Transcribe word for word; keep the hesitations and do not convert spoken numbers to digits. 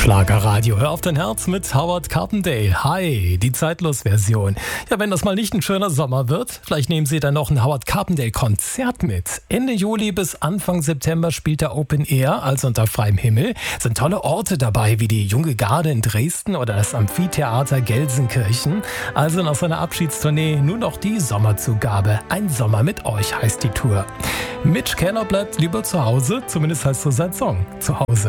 Schlagerradio, hör auf dein Herz mit Howard Carpendale. Hi, die Zeitlos-Version. Ja, wenn das mal nicht ein schöner Sommer wird, vielleicht nehmen Sie dann noch ein Howard Carpendale-Konzert mit. Ende Juli bis Anfang September spielt er Open Air, also unter freiem Himmel. Es sind tolle Orte dabei, wie die Junge Garde in Dresden oder das Amphitheater Gelsenkirchen. Also nach seiner Abschiedstournee nur noch die Sommerzugabe. Ein Sommer mit euch heißt die Tour. Mitch Keller bleibt lieber zu Hause, zumindest heißt so sein Song, zu Hause.